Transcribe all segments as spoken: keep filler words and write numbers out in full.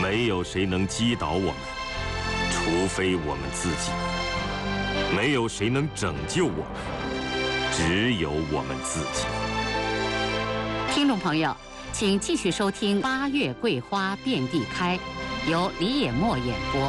没有谁能击倒我们，除非我们自己；没有谁能拯救我们，只有我们自己。 听众朋友，请继续收听《八月桂花遍地开》，由李野墨演播。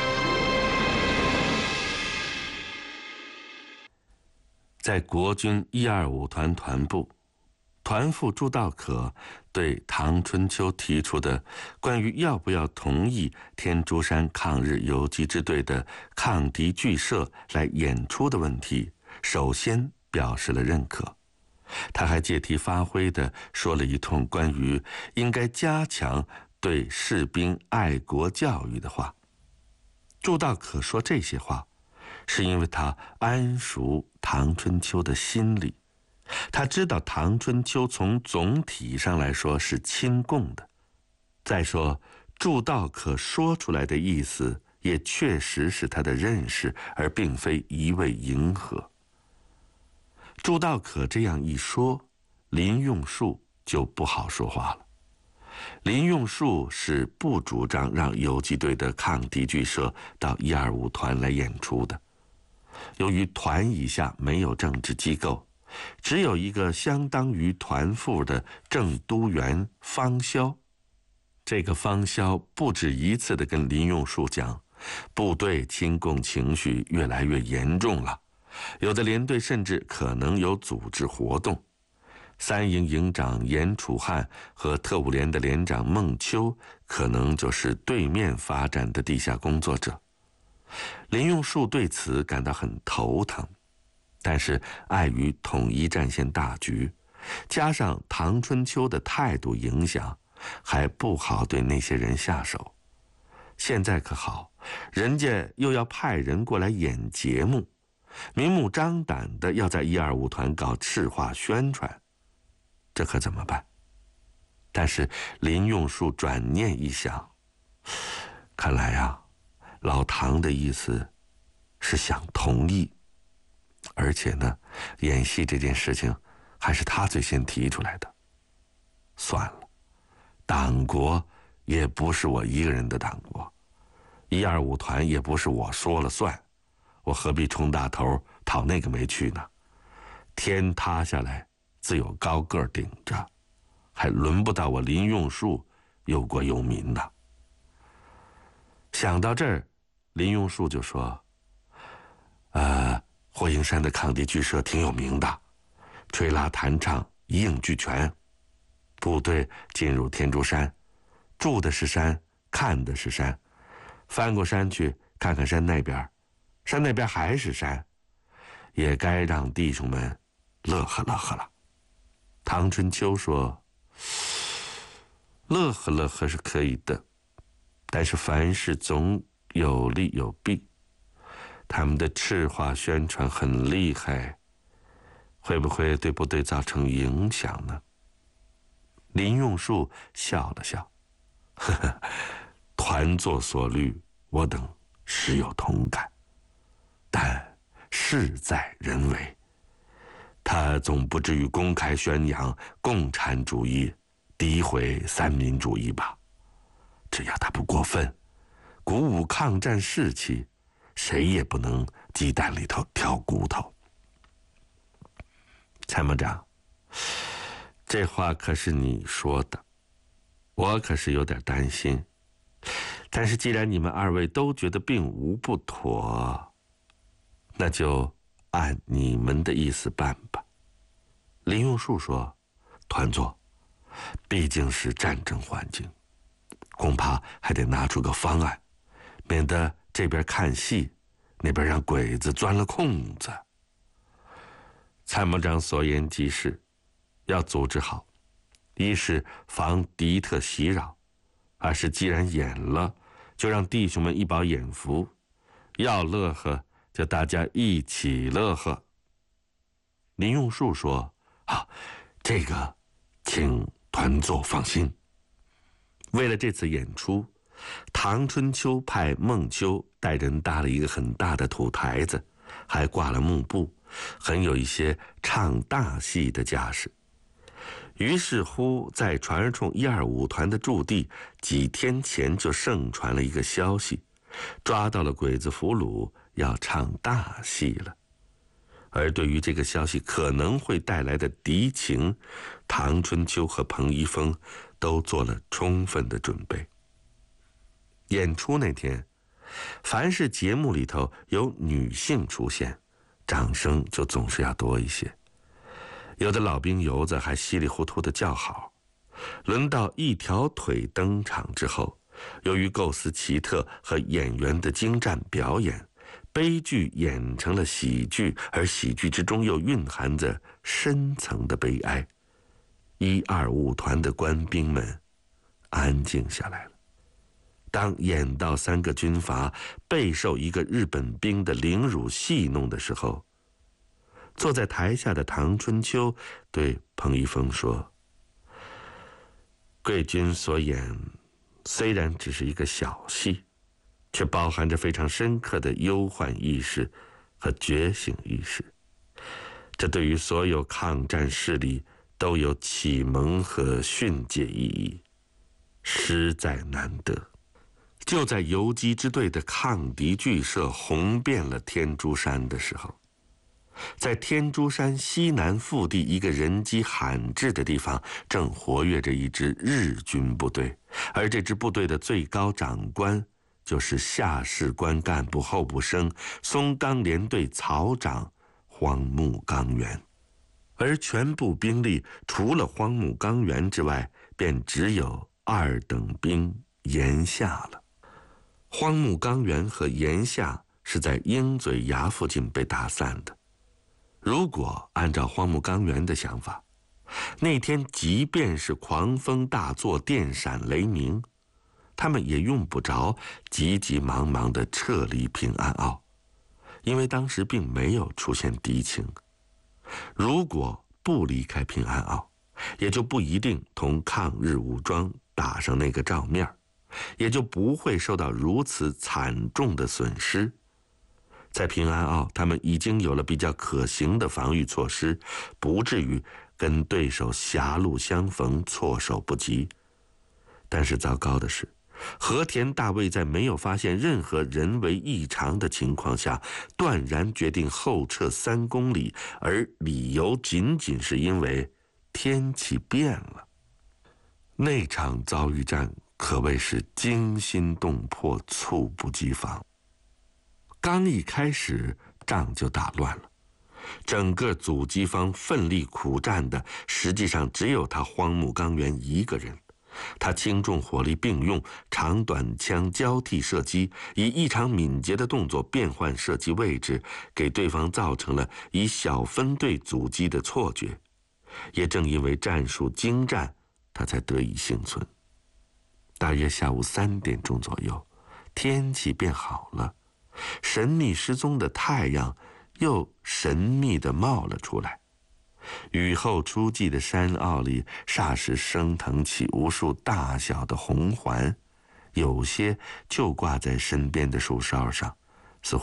在国军一二五团团部，团副朱道可对唐春秋提出的关于要不要同意天竺山抗日游击支队的抗敌剧社来演出的问题，首先表示了认可。他还借题发挥地说了一通关于应该加强对士兵爱国教育的话。朱道可说这些话，是因为他谙熟唐春秋的心理，他知道唐春秋从总体上来说是亲共的。再说，朱道可说出来的意思也确实是他的认识，而并非一味迎合。朱道可这样一说，林用树就不好说话了。林用树是不主张让游击队的抗敌剧社到一二五团来演出的。由于团以下没有政治机构，只有一个相当于团副的正督员方潇。这个方潇不止一次地跟林用树讲，部队亲共情绪越来越严重了，有的连队甚至可能有组织活动。三营营长严楚汉和特务连的连长孟秋可能就是对面发展的地下工作者。林用树对此感到很头疼，但是碍于统一战线大局，加上唐春秋的态度影响，还不好对那些人下手。现在可好，人家又要派人过来演节目，明目张胆的要在一二五团搞赤化宣传，这可怎么办？但是林用树转念一想，看来啊，老唐的意思是想同意，而且呢，演戏这件事情还是他最先提出来的。算了，党国也不是我一个人的党国，一二五团也不是我说了算，我何必冲大头讨那个没趣呢？天塌下来自有高个儿顶着，还轮不到我林用树忧国忧民呢。想到这儿，林用树就说：呃，霍英山的抗敌剧社挺有名的，吹拉弹唱一应俱全。部队进入天竺山，住的是山，看的是山，翻过山去看看山那边，山那边还是山，也该让弟兄们乐呵乐呵了。唐春秋说：乐呵乐呵是可以的，但是凡事总有利有弊，他们的赤化宣传很厉害，会不会对部队造成影响呢？林用树笑了笑，呵呵，团作所虑，我等实有同感，但事在人为，他总不至于公开宣扬共产主义，诋毁三民主义吧？只要他不过分，鼓舞抗战士气，谁也不能鸡蛋里头挑骨头。参谋长，这话可是你说的，我可是有点担心。但是既然你们二位都觉得并无不妥，那就按你们的意思办吧。林用树说：团座，毕竟是战争环境，恐怕还得拿出个方案，免得这边看戏，那边让鬼子钻了空子。参谋长所言极是，要组织好，一是防敌特袭扰，二是既然演了，就让弟兄们一饱眼福，要乐呵就大家一起乐呵。林用树说：啊，这个请团座放心。为了这次演出，唐春秋派孟秋带人搭了一个很大的土台子，还挂了幕布，很有一些唱大戏的架势。 于是乎，在传儿冲一二五团的驻地，几天前就盛传了一个消息，抓到了鬼子俘虏，要唱大戏了。而对于这个消息可能会带来的敌情，唐春秋和彭一峰都做了充分的准备。演出那天，凡是节目里头有女性出现，掌声就总是要多一些。有的老兵油子还稀里糊涂的叫好。轮到一条腿登场之后，由于构思奇特和演员的精湛表演，悲剧演成了喜剧，而喜剧之中又蕴含着深层的悲哀。一二五团的官兵们安静下来了。当演到三个军阀备受一个日本兵的凌辱戏弄的时候，坐在台下的唐春秋对彭一峰说：“贵军所演虽然只是一个小戏，却包含着非常深刻的忧患意识和觉醒意识，这对于所有抗战势力都有启蒙和训诫意义，实在难得。”就在游击支队的抗敌剧社红遍了天竺山的时候，在天竺山西南腹地一个人迹罕至的地方，正活跃着一支日军部队，而这支部队的最高长官就是下士官干部候补生松冈联队曹长荒木纲原。而全部兵力除了荒木纲原之外，便只有二等兵岩下了。荒木纲原和岩下是在鹰嘴崖附近被打散的。如果按照荒木纲原的想法，那天即便是狂风大作，电闪雷鸣，他们也用不着急急忙忙地撤离平安坳，因为当时并没有出现敌情。如果不离开平安坳，也就不一定同抗日武装打上那个照面，也就不会受到如此惨重的损失。在平安坳，他们已经有了比较可行的防御措施，不至于跟对手狭路相逢，措手不及。但是糟糕的是，和田大尉在没有发现任何人为异常的情况下，断然决定后撤三公里，而理由仅仅是因为天气变了。那场遭遇战可谓是惊心动魄，猝不及防。刚一开始，仗就打乱了。整个阻击方奋力苦战的，实际上只有他荒木纲原一个人。他轻重火力并用，长短枪交替射击，以异常敏捷的动作变换射击位置，给对方造成了以小分队阻击的错觉。也正因为战术精湛，他才得以幸存。大约下午三点钟左右，天气变好了，神秘失踪的太阳又神秘地冒了出来。雨后初霁的山坳里，霎时升腾起无数大小的红环，有些就挂在身边的树梢上，